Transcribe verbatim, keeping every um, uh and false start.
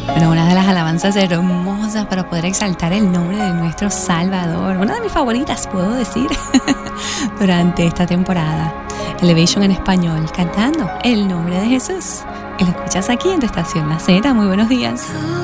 Bueno, una de las alabanzas hermosas para poder exaltar el nombre de nuestro Salvador. Una de mis favoritas, puedo decir, durante esta temporada. Elevation en español, cantando el nombre de Jesús. Y lo escuchas aquí en tu estación La Z. Muy buenos días.